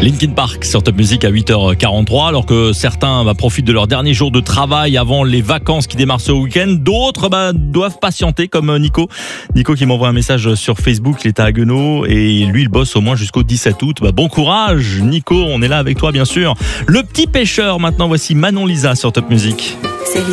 Linkin Park sur Top Music à 8h43, alors que certains profitent de leur dernier jour de travail avant les vacances qui démarrent ce week-end. D'autres doivent patienter, comme Nico. Nico qui m'envoie un message sur Facebook, il est à Haguenau et lui il bosse au moins jusqu'au 17 août. Bon courage Nico, on est là avec toi bien sûr. Le petit pêcheur maintenant, voici Manon Lisa sur Top Music.